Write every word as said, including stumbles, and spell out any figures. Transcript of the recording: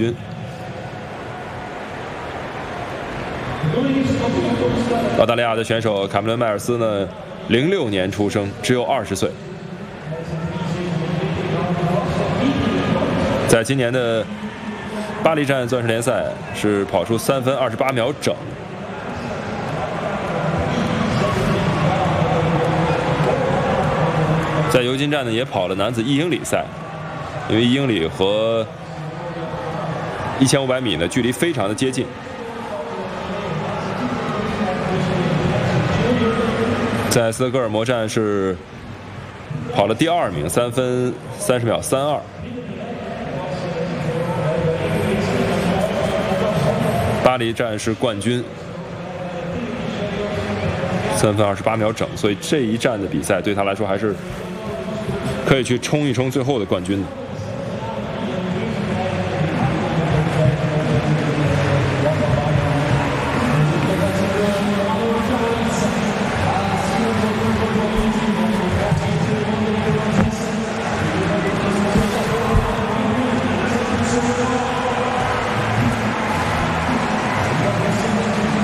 军。澳大利亚的选手卡梅伦·迈尔斯呢，零六年出生，只有二十岁。在今年的巴黎站钻石联赛是跑出三分二十八秒整。在尤金站呢，也跑了男子一英里赛，因为一英里和一千五百米呢距离非常的接近。在斯德哥尔摩站是跑了第二名，三分三十秒三二。巴黎站是冠军，三分二十八秒整，所以这一站的比赛对他来说还是可以去冲一冲最后的冠军的。